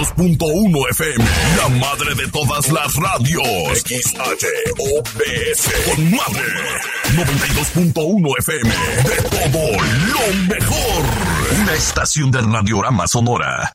92.1 FM, la madre de todas las radios. XHOPS, con madre. 92.1 FM, de todo lo mejor. Una estación de Radiorama Sonora.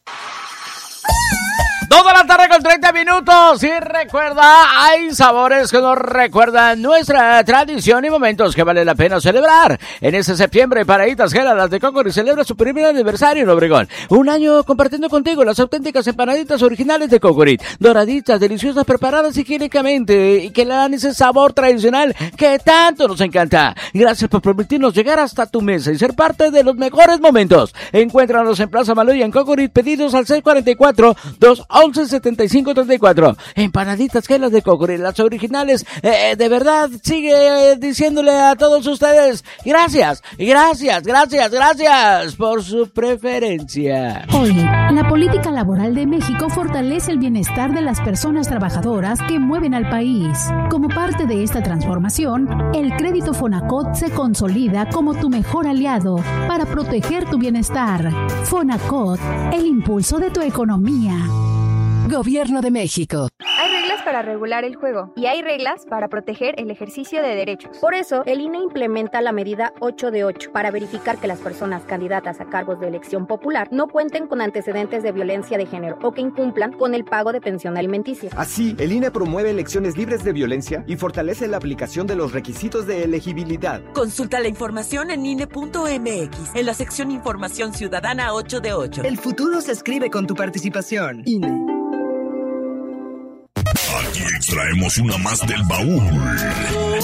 Toda la tarde con 30 minutos. Y recuerda, hay sabores que nos recuerdan nuestra tradición y momentos que vale la pena celebrar. En este septiembre, Paraditas Géladas de Cocorit celebra su primer aniversario en Obregón. Un año compartiendo contigo las auténticas empanaditas originales de Cocorit. Doraditas, deliciosas, preparadas higiénicamente y que le dan ese sabor tradicional que tanto nos encanta. Gracias por permitirnos llegar hasta tu mesa y ser parte de los mejores momentos. Encuéntranos en Plaza Maloya en Cocorit. Pedidos al 644-211-7534. Empanaditas Gelas de Cocorit, las originales. De verdad, sigue diciéndole a todos ustedes gracias por su preferencia. Hoy, la política laboral de México fortalece el bienestar de las personas trabajadoras que mueven al país. Como parte de esta transformación, el crédito Fonacot se consolida como tu mejor aliado para proteger tu bienestar. Fonacot, el impulso de tu economía. Gobierno de México. Hay reglas para regular el juego y hay reglas para proteger el ejercicio de derechos. Por eso, el INE implementa la medida 8 de 8 para verificar que las personas candidatas a cargos de elección popular no cuenten con antecedentes de violencia de género o que incumplan con el pago de pensión alimenticia. Así, el INE promueve elecciones libres de violencia y fortalece la aplicación de los requisitos de elegibilidad. Consulta la información en INE.mx, en la sección Información Ciudadana 8 de 8. El futuro se escribe con tu participación. INE. Aquí extraemos una más del baúl